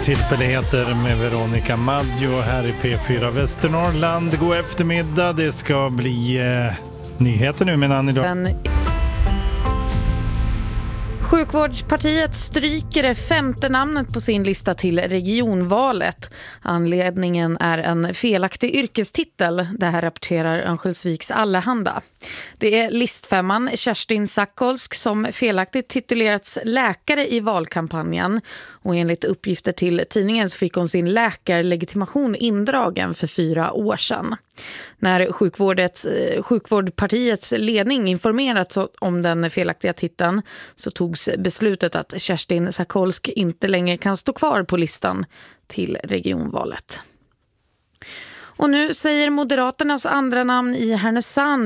Tillfälligheter med Veronica Maggio här i P4 Västernorrland. God eftermiddag, det ska bli nyheter nu med Annie idag. Sjukvårdspartiet stryker det 5:e namnet på sin lista till regionvalet. Anledningen är en felaktig yrkestitel. Det här rapporterar Örnsköldsviks Allehanda. Det är listfemman Kerstin Sakolsk som felaktigt titulerats läkare i valkampanjen. Och enligt uppgifter till tidningen så fick hon sin läkarlegitimation indragen för 4 år sedan. När sjukvårdpartiets ledning informerats om den felaktiga titeln så togs beslutet att Kerstin Sakolsk inte längre kan stå kvar på listan till regionvalet. Och nu säger Moderaternas andra namn i Härnösand